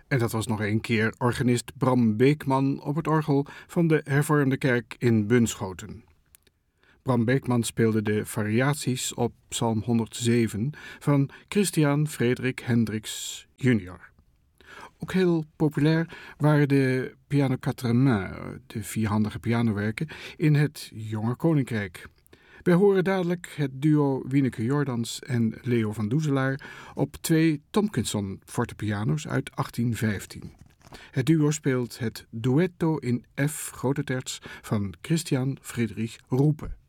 En dat was nog een keer organist Bram Beekman op het orgel van de hervormde kerk in Bunschoten. Bram Beekman speelde de variaties op Psalm 107 van Christian Frederik Hendricks jr. Ook heel populair waren de piano quatre mains, de vierhandige pianowerken, in het jonge koninkrijk. Wij horen dadelijk het duo Wieneke Jordans en Leo van Doezelaar op 2 Tomkinson fortepiano's uit 1815. Het duo speelt het duetto in F grote terts van Christian Friedrich Roope.